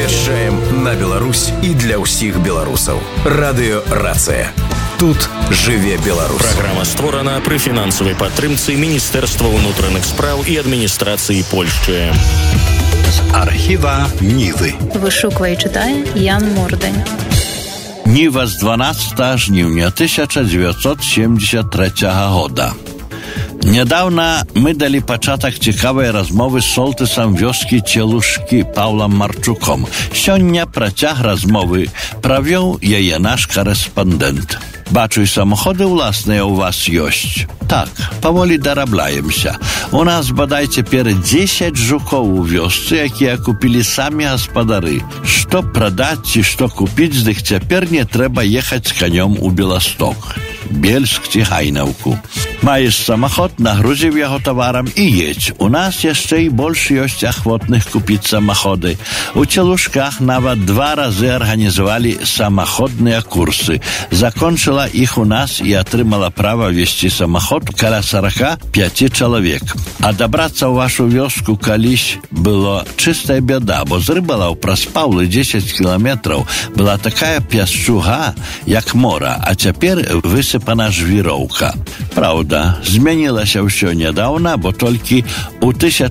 Выязджаем на Беларусь і для ўсіх беларусаў. Радыё Рацыя. Тут жыве Беларусь. Праграма створана пры фінансавай падтрымцы Міністэрства ўнутраных спраў і адміністрацыі Польшчы. З архіва Нівы. Вышуквае і чытае Ян Мордань. Ніва з 12 жніўня 1973 года. Нядаўна мы далі пачатак цікавай размовы з солтысам вёскі Целушкі Паўлам Марчуком. Сёння працяг размовы правёў яе наш корэспандэнт. Бачу, і самаходы ўласныя ў вас ёсць. Так, паволі дарабляемся. У нас, бадай, цяпер 10 жукоў у вёсцы, якія купілі самі гаспадары. Што прадаць ці што купіць, з іх цяпер не трэба ехаць з канём у Беласток, Бельск ці Гайнаўку. Маеш самаход, нагрузіў яго таварам і едź. У нас яшчэ і больш ёсць ахвотных купіць самаходы. У Целушках нават 2 разы арганізавалі самаходныя курсы. Закончыла іх у нас і атрымала права весці самаход каля 45 чалавек. А дабрацца ў вашу вёску калісь было чыстая бяда, бо з Рыбалаў праз Паўлы 10 кіламетраў была такая пясчуга, як мора, а цяпер высыпана жвіроўка. Праўда, змянілася ўсё нядаўна, бо толькі ў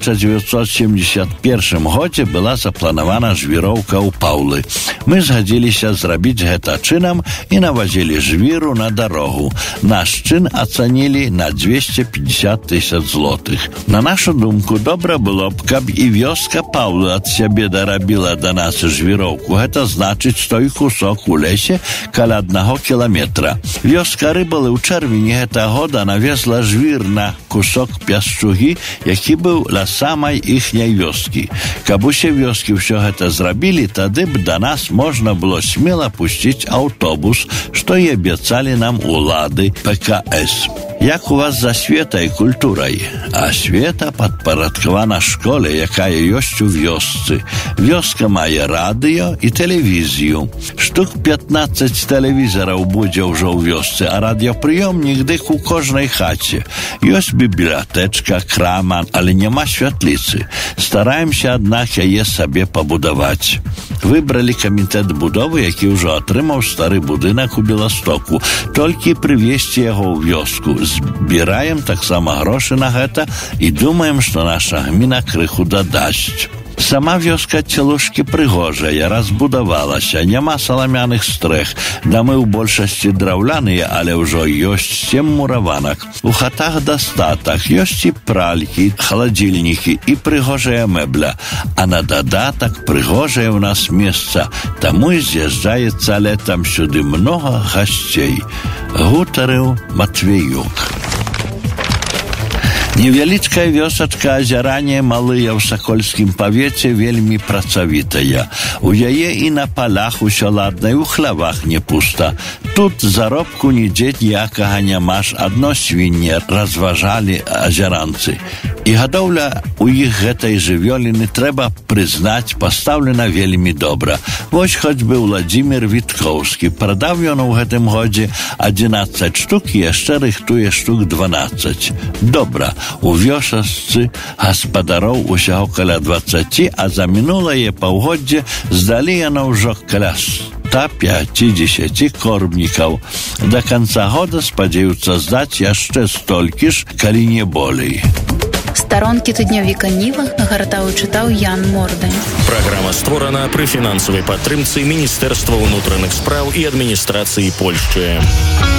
1971 годзе была запланавана жвіроўка ў Паўлы. Мы згадзіліся зрабіць гэта чынам і навазілі жвіру на дарогу. Наш чын ацанілі на 250 000 злотых. На нашу думку, добра было б, каб і вёска Паўлы ад сябе дарабіла да нас жвіроўку. Гэта значыць той кусок у лесе каля 1 кіламетра. Вёска Рыбалы ў чэрвені гэтага года навезла жвір на кусок пясчугі, які быў ля самай іхняй вёскі. Каб усе вёскі ўсё гэта зрабілі, тады б да нас можна было смела пусціць аўтобус, што і абяцалі нам улады ПКС. Як у вас з асветай і культурай? Асвета падпарадкавана школе, якая ёсць у вёсцы. Вёска мае радыё і тэлевізію. Штук 15 тэлевізараў будзе ўжо ў вёсцы, а радыёпрыёмнік дык у кожнай хаце. Ёсць бібліятэчка, крама, але няма святліцы. Стараемся, аднак, яе сабе пабудаваць. Выбралі камітэт будовы, які ўжо атрымаў стары будынак у Беластоку. Толькі прывесці яго ў вёску. Збіраем таксама грошы на гэта і думаем, што наша гміна крыху дадасць. Сама вёска Целушкі прыгожая, разбудавалася, няма саламяных стрэх. Дамы ў большасці драўляныя, але ўжо ёсць 7 мураванак. У хатах дастатак, ёсць і пралькі, халадзільнікі і прыгожая мэбля. А на дадатак прыгожае ў нас месца, таму і з'язджаецца летам сюды многа гасцей. Гутарыў Матвеюк. Невялічкая вёсачка Азяране малыя ў Сакольскім павеце вельмі працавітая. У яе і на палях усё ладна, і ў хлявах не пуста. Тут заробку нідзе ніякага няма, ж адно свінне, разважалі азяранцы. І гадоўля у іх гэтай жывёліны, трэба прызнаць, пастаўлена вельмі добра. Вось хоць бы Владзімір Віткоўскі. Прадаў ён у гэтым годзе 11 штук і яшчэ рыхтуе штук 12. Добра. У вёсачцы гаспадароў усяго каля 20, а за мінулае паўгоддзе здалі яно ўжо каля 150 кормнікаў. Да канца года спадзяюцца здаць яшчэ столькі ж, калі не болей. Старонкі тыднёвіка Ніва нагартаў і чытаў Ян Мордань. Праграма створана пры фінансавай падтрымцы Міністэрства ўнутраных спраў і адміністрацыі Польшчы.